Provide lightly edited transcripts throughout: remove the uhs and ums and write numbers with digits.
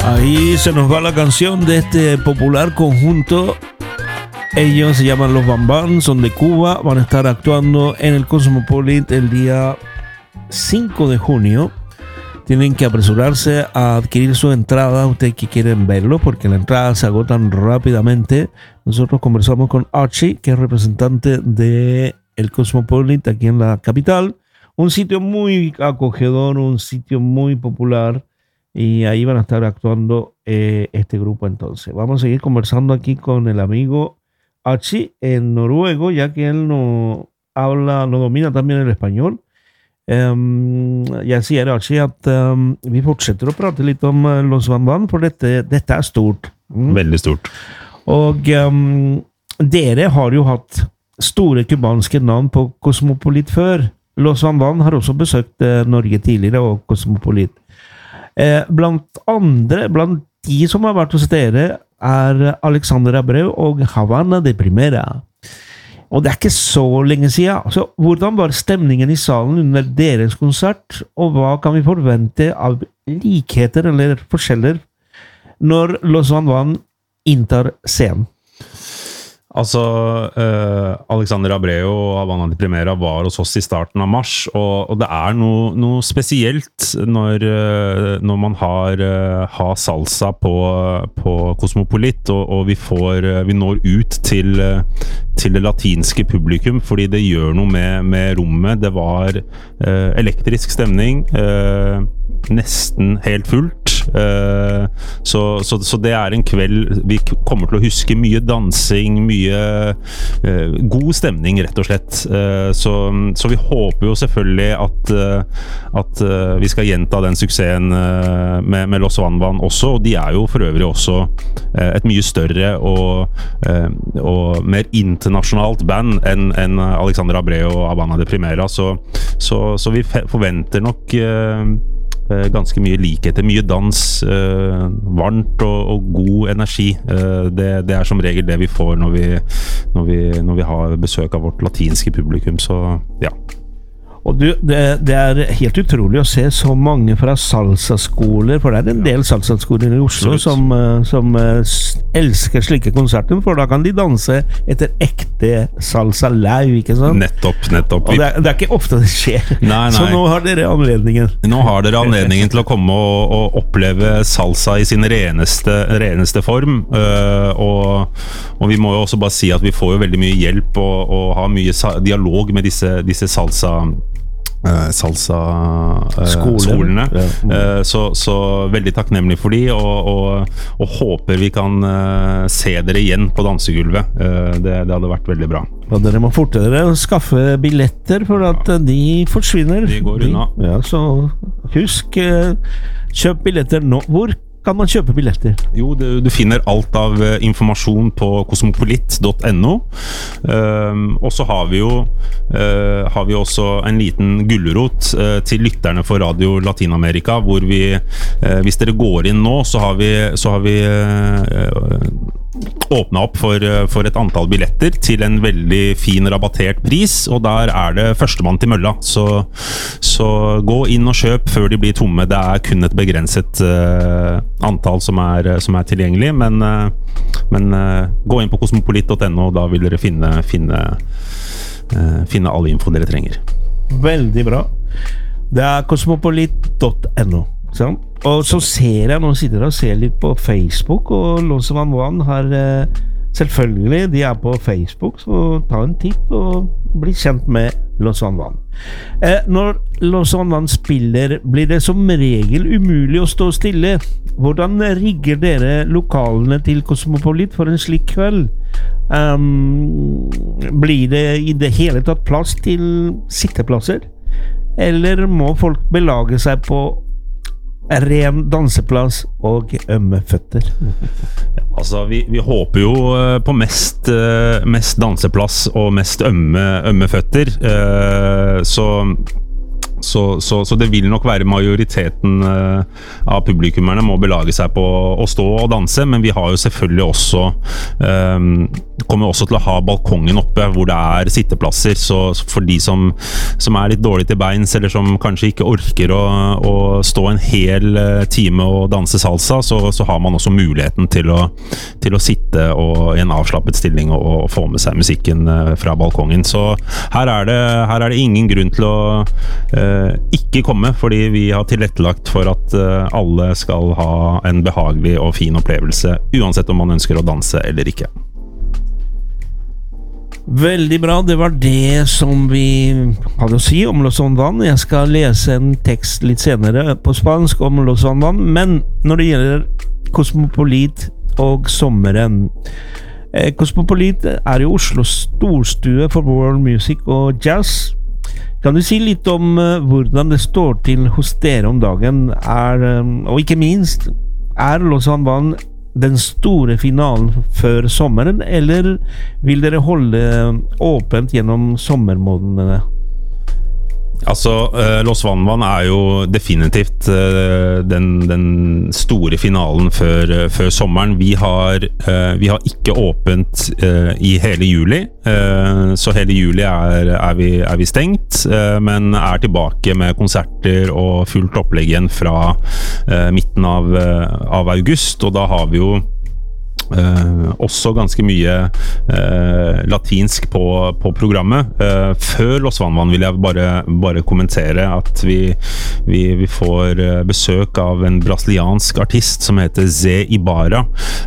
Ahí se nos va la canción de este popular conjunto. Ellos se llaman Los Bambán, son de Cuba, van a estar actuando en el Cosmopolit el día 5 de junio. Tienen que apresurarse a adquirir su entrada, ustedes que quieren verlo, porque las entradas se agotan rápidamente. Nosotros conversamos con Archie, que es representante de el Cosmopolit aquí en la capital. Un sitio muy acogedor, un sitio muy popular, y ahí van a estar actuando este grupo entonces. Vamos a seguir conversando aquí con el amigo Archie en noruego, ya que él no domina también el español. Jeg sier Archie at vi fortsetter å prate litt om Los Bambán, for dette stort. Veldig stort. Og dere har jo hatt store kubanske navn på Cosmopolit før. Los Bambán har også besøkt Norge tidligere og Cosmopolit. Blant de som har vært hos dere Alexander Abreu og Havana de Primera. Og det ikke så lenge siden. Så hvordan var stemningen i salen under deres konsert, og hva kan vi forvente av likheter eller forskjeller når Los Bambán inntar scenen? Altså, Alexander Abreu og Havana de Primera var hos oss i starten av mars, og det noe spesielt når man har salsa på Cosmopolit, og vi når ut til det latinske publikum, fordi det gjør noe med rommet. Det var elektrisk stemning, nesten helt fullt. Så det en kveld vi kommer til å huske mye dansing, mye god stemning rett og slett, så vi håper jo selvfølgelig at vi skal gjenta den suksessen med Los Bambán også, og de jo for øvrig også et mye større og mer internasjonalt band enn Alexander Abreu og Havana de Primera, så vi forventer nok ganske mye likheter, mye dans, varmt og god energi. Det som regel det vi får når vi har besøk av vårt latinske publikum, så ja. Og det helt utrolig å se så mange fra salsa-skoler, for det en del salsa-skoler i Oslo som elsker slike konserter, for da kan de danse etter ekte salsa-lau, ikke sant? Nettopp. Og det ikke ofte det skjer. Nei. Så nå har dere anledningen. Nå har dere anledningen til å komme og oppleve salsa i sin reneste form, og vi må jo også bare si at vi får jo veldig mye hjelp og har mye dialog med disse salsa-skolene, så veldig takknemlig for de, og håper vi kan se dere igjen på dansegulvet. Det hadde vært veldig bra. Og dere må forte dere å skaffe billetter, for at de forsvinner. De går unna. Ja, så husk, kjøp billetter nå. Hvor kan man kjøpe billetter? Jo, du finner alt av informasjon på cosmopolit.no, og så har vi også en liten gulrot til lytterne for Radio Latinamerika, hvor hvis dere går inn nå, så har vi åpnet opp for et antall billetter til en veldig fin rabattert pris, og der det førstemann til mølla, så gå inn og kjøp før de blir tomme. Det kun et begrenset antall som tilgjengelig, men gå inn på cosmopolit.no, og da vil dere finne all info dere trenger. Veldig bra. Det cosmopolit.no. Sånn. Og så ser jeg, nå sitter jeg og ser litt på Facebook, og Los Bambán har selvfølgelig, de på Facebook, så ta en titt og bli kjent med Los Bambán. Når Los Bambán spiller, blir det som regel umulig å stå stille. Hvordan rigger dere lokalene til Cosmopolit for en slik kveld? Blir det i det hele tatt plass til sitteplasser? Eller må folk belage seg på ren danseplass og ømme føtter? Altså, vi håper jo på mest danseplass og mest ømme føtter, så Så det vil nok være majoriteten av publikummerne må belage seg på å stå og danse, men vi har jo selvfølgelig også kommer også til å ha balkongen oppe hvor det sitteplasser, så for de som litt dårlig til beins, eller som kanskje ikke orker å stå en hel time og danse salsa, så har man også muligheten til å sitte i en avslappet stilling og få med seg musikken fra balkongen. Så her er det ingen grunn til å ikke komme, fordi vi har tilrettelagt for at alle skal ha en behagelig og fin opplevelse, uansett om man ønsker å danse eller ikke. Veldig bra, det var det som vi hadde å si om Los Van Van. Jeg skal lese en tekst litt senere på spansk om Los Van Van, men når det gjelder Kosmopolit og sommeren, Kosmopolit jo Oslos storstue for world music og jazz. Kan du si litt om hvordan det står til hos dere om dagen, og ikke minst, Los Van Van den store finalen før sommeren, eller vil dere holde åpent gjennom sommermånedene? Altså, Los Van Van jo definitivt den store finalen før sommeren. Vi har ikke åpent i hele juli, så hele juli vi stengt, men tilbake med konserter og fullt opplegg igjen fra midten av august, og da har vi jo også ganske mye latinsk på programmet. Før Los Van Van vil jeg bare kommentere at vi får besøk av en brasiliansk artist som heter Zé Ibarra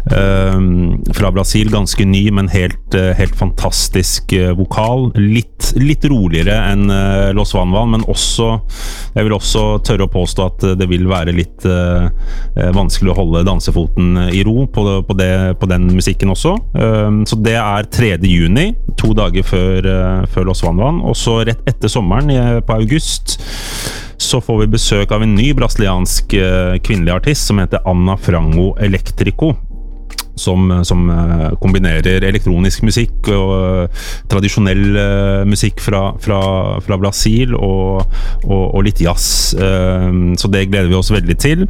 fra Brasil, ganske ny, men helt fantastisk vokal, litt roligere enn Los Van Van, men jeg vil også tørre å påstå at det vil være litt vanskelig å holde dansefoten i ro på den musikken også. Så det 3. juni, 2 dager før Los Van Van, og så rett etter sommeren på august så får vi besøk av en ny brasiliansk kvinnelig artist som heter Ana Frango Electrico, som kombinerer elektronisk musikk og tradisjonell musikk fra Brasil og litt jazz. Så det gleder vi oss veldig til.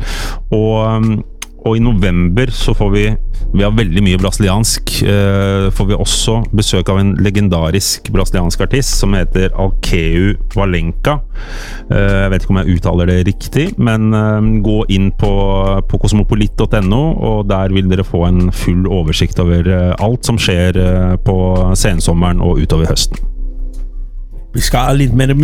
Og i november så får vi har veldig mye brasiliansk, får vi også besøk av en legendarisk brasiliansk artist som heter Alkeu Valenca. Jeg vet ikke om jeg uttaler det riktig, men gå inn på kosmopolit.no, og der vil dere få en full oversikt over alt som skjer på sensommeren og utover høsten. Vi skal litt mer